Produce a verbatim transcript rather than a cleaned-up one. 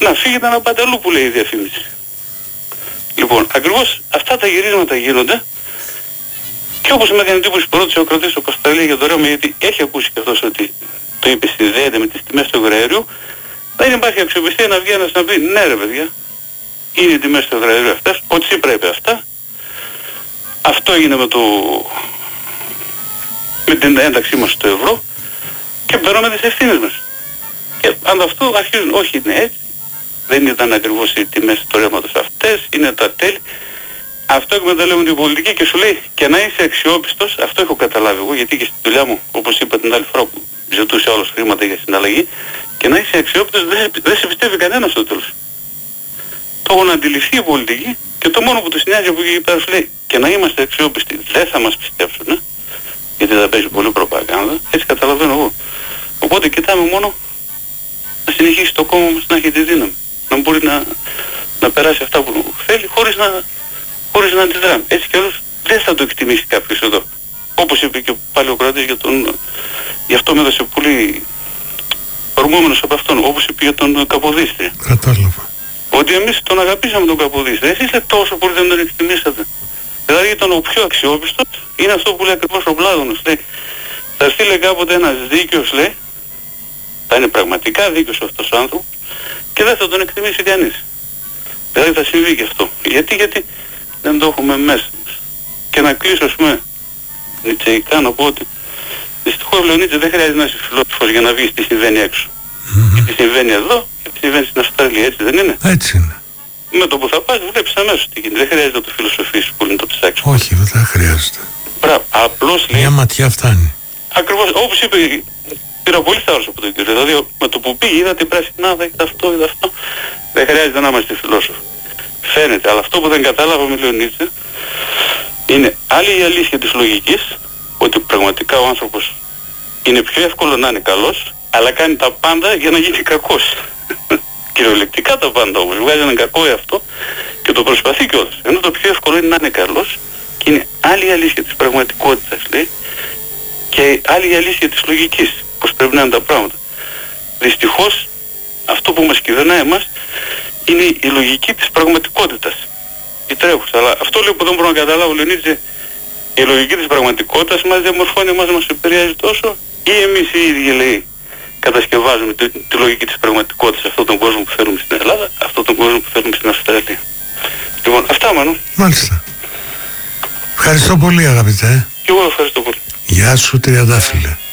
να φύγετε να πάτε αλλού που λέει η διαφήμιση. Λοιπόν, ακριβώς αυτά τα γυρίσματα γίνονται και όπως με έκανε εντύπωση που ρώτησε ο κρατής ο Κωνσταντέλη για το ρεύμα, γιατί έχει ακούσει και αυτός ότι το είπε συνδέεται με τις τιμές του αγραερίου, δεν υπάρχει αξιοπιστία να βγει ένας να πει ναι ρε παιδιά, είναι οι τιμές του αγραερίου αυτές, ότι πρέπει αυτά. Αυτό έγινε με, το... με την ένταξή μας στο ευρώ και παίρνουμε τις ευθύνες μας. Και αν αυτό αρχίζουν, όχι είναι έτσι, δεν ήταν ακριβώς οι τιμές του ρεύματος αυτές, είναι τα τέλη. Αυτό εκμεταλλεύονται οι πολιτικοί και σου λέει και να είσαι αξιόπιστος, αυτό έχω καταλάβει εγώ γιατί και στη δουλειά μου, όπως είπα την άλλη φορά που ζητούσε όλος χρήματα για συναλλαγή, και να είσαι αξιόπιστος δεν, δεν σε πιστεύει κανένας στο τέλος. Το έχουν αντιληφθεί οι πολιτικοί και το μόνο που τους νοιάζει από εκεί πέρα σου λέει και να είμαστε αξιόπιστοι δεν θα μας πιστέψουν, ε? Γιατί θα παίζει πολύ προπαγάνδα, έτσι καταλαβαίνω εγώ. Οπότε κοιτάμε μόνο να συνεχίσει το κόμμα μας να έχει τη δύναμη, να μπορεί να, να περάσει αυτά που θέλει χωρίς να, χωρίς να αντιδράμε. Έτσι κι αλλιώς δεν θα το εκτιμήσει κάποιος εδώ. Όπως είπε και πάλι ο κρατής για τον... Γι' αυτό με έδωσε πολύ ορμόμενος από αυτόν, όπως είπε για τον Καποδίστρια. Κατάλαβα. Ότι εμείς τον αγαπήσαμε τον Καποδίστρια. Εσείς είστε τόσο πολύ δεν τον εκτιμήσατε. Δηλαδή ήταν ο πιο αξιόπιστος, είναι αυτό που λέει ακριβώς ο Πλάτωνος. Λέει, θα στείλει κάποτε ένας δίκαιος, λέει, θα είναι πραγματικά δίκαιος αυτός ο άνθρωπος και δεν θα τον εκτιμήσει κανείς. Δηλαδή θα συμβεί και αυτό. Γιατί, γιατί δεν το έχουμε μέσα μας. Και να κλείσω, ας πούμε, νητσεϊκά να πω ότι δυστυχώς ο Λεωνίτης δεν χρειάζεται να είσαι φιλόσοφος για να βγεις τι συμβαίνει έξω. Mm-hmm. Τι συμβαίνει εδώ και τι συμβαίνει στην Αυστραλία, έτσι δεν είναι? Έτσι είναι. Με το που θα πας βλέπεις αμέσως τι γίνεται. Δεν χρειάζεται να το φιλοσοφήσεις πολύ, να το ψάξεις. Όχι, δεν χρειάζεται. Μπράβο. Απλώς λέει... Μια ματιά φτάνει. Ακριβώς, όπως είπε, πήρα πολύ θάρρος από τον κύριο. Δηλαδή με το που πήγε είδα την πράσινάδα, είδα αυτό, είδα αυτό. Δεν χρειάζεται να είμαστε φιλόσοφοι. Φαίνεται, αλλά αυτό που δεν κατάλαβα με Λεωνίτσα είναι άλλη η αλήθεια της λογικής, ότι πραγματικά ο άνθρωπος είναι πιο εύκολο να είναι καλός, αλλά κάνει τα πάντα για να γίνει κακός. Κυριολεκτικά τα πάντα όμως. Βγάζει έναν κακό εαυτό και το προσπαθεί κιόλας. Ενώ το πιο εύκολο είναι να είναι καλός και είναι άλλη η αλήθεια της πραγματικότητας, λέει, και άλλη η αλήθεια της λογικής, πώς πρέπει να είναι τα πράγματα. Δυστυχώς αυτό που μας κυβερνάει εμάς είναι η λογική της πραγματικότητας. Η τρέχουσα. Αλλά αυτό λέει που δεν μπορώ να καταλάβω, Λεωνίτζε, η λογική της πραγματικότητας μας διαμορφώνει, εμάς μας επηρεάζει τόσο, ή εμείς οι ίδιοι, λέει, κατασκευάζουμε τη, τη λογική της πραγματικότητας, αυτόν τον κόσμο που θέλουμε στην Ελλάδα, αυτόν τον κόσμο που θέλουμε στην Αυστραλία. Λοιπόν, αυτά μάλλον. Μάλιστα. Ευχαριστώ πολύ, αγαπητέ. Και εγώ ευχαριστώ πολύ. Γεια σου, Τριαντάφυλλε.